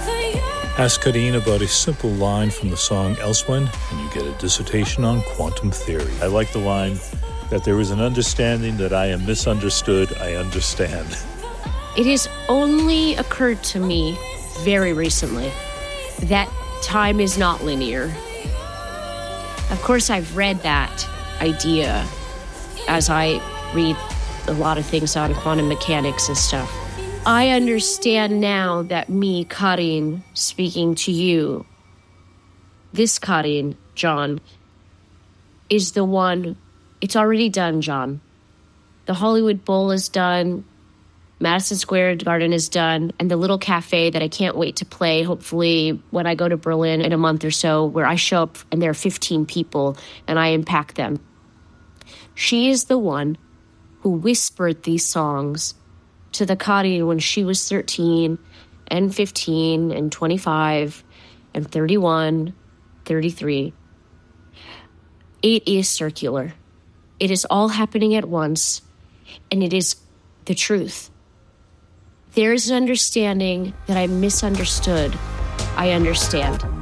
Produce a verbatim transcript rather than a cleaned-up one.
Ask Karin about a simple line from the song Elsewhen, and you get a dissertation on quantum theory. I like the line that there is an understanding that I am misunderstood, I understand. It has only occurred to me very recently that time is not linear. Of course, I've read that idea as I read a lot of things on quantum mechanics and stuff. I understand now that me, Karin, speaking to you, this Karin, John, is the one. It's already done, John. The Hollywood Bowl is done. Madison Square Garden is done. And the little cafe that I can't wait to play, hopefully when I go to Berlin in a month or so, where I show up and there are fifteen people and I impact them. She is the one who whispered these songs to the Karin when she was thirteen and fifteen and twenty-five and thirty-one, thirty-three. It is circular. It is all happening at once, and it is the truth. There is an understanding that I misunderstood. I understand.